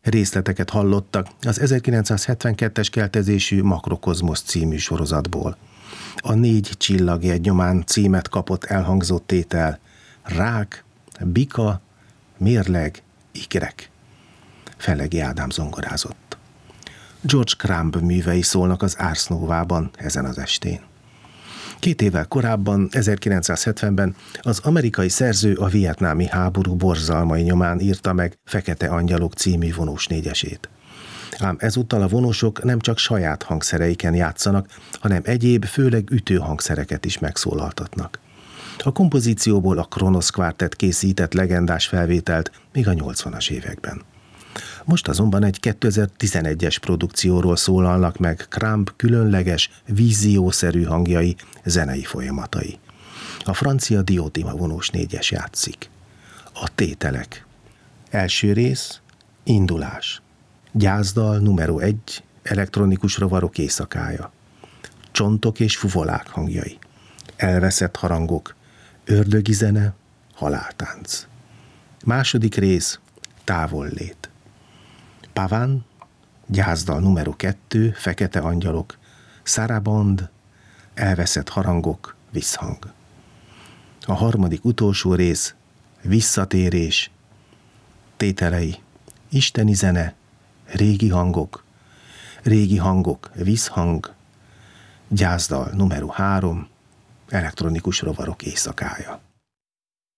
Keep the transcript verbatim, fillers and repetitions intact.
Részleteket hallottak az ezerkilencszázhetvenkettes keltezésű Makrokozmosz című sorozatból. A Négy csillagjegy nyomán címet kapott elhangzott tétel: Rák, bika, mérleg, ikrek. Fellegi Ádám zongorázott. George Crumb művei szólnak az Ars Novában ezen az estén. Két évvel korábban, ezerkilencszázhetvenben az amerikai szerző a vietnámi háború borzalmai nyomán írta meg Fekete Angyalok című vonós négyesét. Ám ezúttal a vonósok nem csak saját hangszereiken játszanak, hanem egyéb, főleg ütőhangszereket is megszólaltatnak. A kompozícióból a Kronos Quartet készített legendás felvételt még a nyolcvanas években. Most azonban egy kétezer-tizenegyes produkcióról szólalnak meg Crumb különleges, víziószerű hangjai, zenei folyamatai. A francia Diotima vonós négyes játszik. A tételek. Első rész, indulás. Gyászdal numero egy, elektronikus rovarok éjszakája. Csontok és fuvolák hangjai. Elveszett harangok, ördögi zene, haláltánc. Második rész, távollét. Paván, gyászdal numero kettő, fekete angyalok, Saraband, elveszett harangok, visszhang. A harmadik utolsó rész, visszatérés, tételei, isteni zene, régi hangok, régi hangok, visszhang, gyászdal numero három, elektronikus rovarok éjszakája.